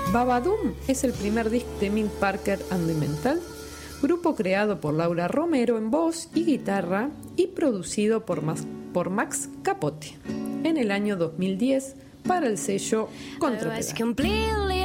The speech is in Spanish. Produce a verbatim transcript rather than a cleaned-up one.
Babadoom es el primer disco de Mick Parker and the Mental, grupo creado por Laura Romero en voz y guitarra y producido por Max, por Max Capote en el año dos mil diez para el sello Contrapedal.